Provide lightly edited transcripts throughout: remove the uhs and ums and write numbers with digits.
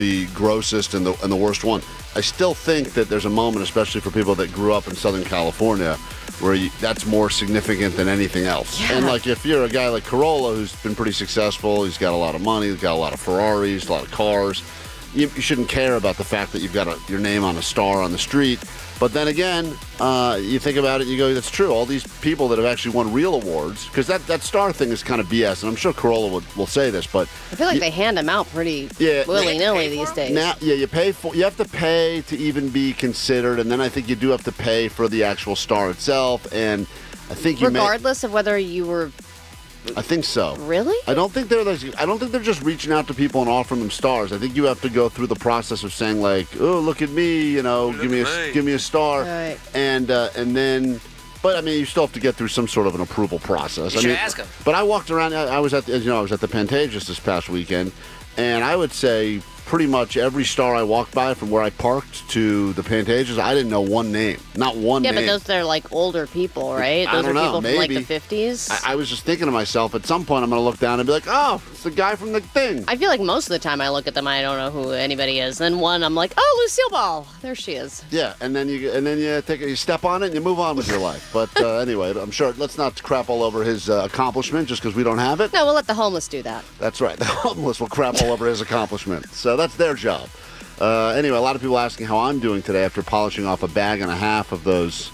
the grossest and the worst one. I still think that there's a moment, especially for people that grew up in Southern California, where that's more significant than anything else. Yeah. And like if you're a guy like Carolla who's been pretty successful, he's got a lot of money, he's got a lot of Ferraris, a lot of cars, you shouldn't care about the fact that you've got your name on a star on the street. But then again, you think about it, you go, that's true. All these people that have actually won real awards, because that star thing is kind of BS, and I'm sure Carolla will say this, but I feel like they hand them out pretty willy-nilly these days. Now, yeah, you have to pay to even be considered, and then I think you do have to pay for the actual star itself, and I think regardless of whether you were. I think so. Really? I don't think they're just reaching out to people and offering them stars. I think you have to go through the process of saying like, "Oh, look at me," give me a star, right. and then. But I mean, you still have to get through some sort of an approval process. You should ask them. But I walked around. I was at the Pantages this past weekend, and I would say pretty much every star I walked by from where I parked to the Pantages, I didn't know one name, not one name. Yeah, but those are like older people, right? I Those don't are know, people maybe. from like the 50s. I was just thinking to myself, at some point I'm going to look down and be like, oh, it's the guy from the thing. I feel like most of the time I look at them, I don't know who anybody is. Then one, I'm like, oh, Lucille Ball, there she is. Yeah, and then you step on it and you move on with your life. But anyway, I'm sure. Let's not crap all over his accomplishment just because we don't have it. No, we'll let the homeless do that. That's right. The homeless will crap all over his accomplishment. So that's their job. Anyway, a lot of people asking how I'm doing today after polishing off a bag and a half of those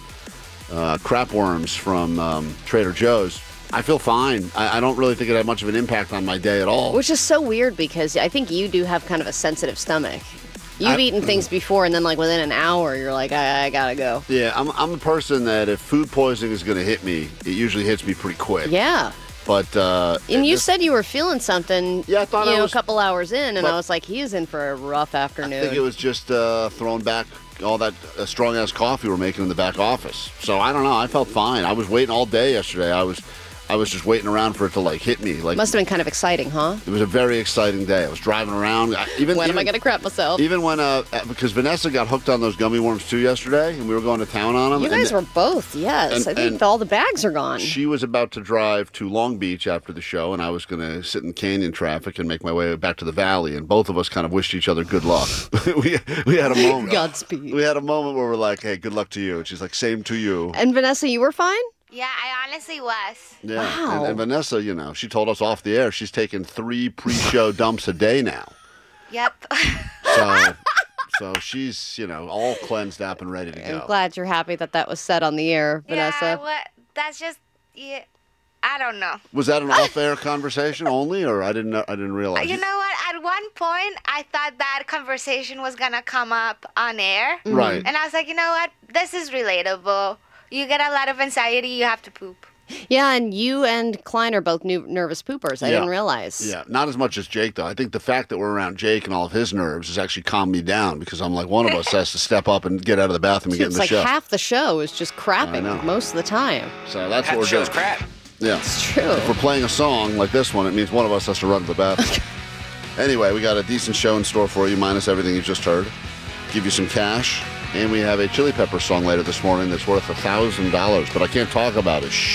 crap worms from Trader Joe's. I feel fine. I don't really think it had much of an impact on my day at all. Which is so weird because I think you do have kind of a sensitive stomach. You've eaten things before, and then like within an hour, you're like, I gotta go. Yeah, I'm the person that if food poisoning is going to hit me, it usually hits me pretty quick. Yeah. But and you said you were feeling something. Yeah, I thought a couple hours in, and I was like, he is in for a rough afternoon. I think it was just throwing back all that strong ass coffee we're making in the back office. So I don't know. I felt fine. I was waiting all day yesterday. I was just waiting around for it to like hit me. Like, must have been kind of exciting, huh? It was a very exciting day. I was driving around. When am I going to crap myself? Even when, because Vanessa got hooked on those gummy worms too yesterday, and we were going to town on them. You guys were both, yes. I think all the bags are gone. She was about to drive to Long Beach after the show, and I was going to sit in canyon traffic and make my way back to the valley, and both of us kind of wished each other good luck. we had a moment. Godspeed. We had a moment where we're like, hey, good luck to you. And she's like, same to you. And Vanessa, you were fine? Yeah, I honestly was. Yeah. Wow. And Vanessa, she told us off the air she's taking 3 pre-show dumps a day now. Yep. So she's, all cleansed up and ready to go. I'm glad you're happy that was said on the air, Vanessa. Yeah, that's just, I don't know. Was that an off-air conversation only, or I didn't realize? You know what? At one point, I thought that conversation was gonna come up on air. Right. And I was like, you know what? This is relatable. You get a lot of anxiety, you have to poop. Yeah, and you and Klein are both nervous poopers. I didn't realize. Yeah, not as much as Jake, though. I think the fact that we're around Jake and all of his nerves has actually calmed me down because I'm like, one of us has to step up and get out of the bathroom and get in the show. It's like half the show is just crapping most of the time. So that's what we're doing. doing. Crap. Yeah. It's true. If we're playing a song like this one, it means one of us has to run to the bathroom. Anyway, we got a decent show in store for you, minus everything you just heard. Give you some cash. And we have a Chili Pepper song later this morning that's worth $1,000, but I can't talk about it. Shh.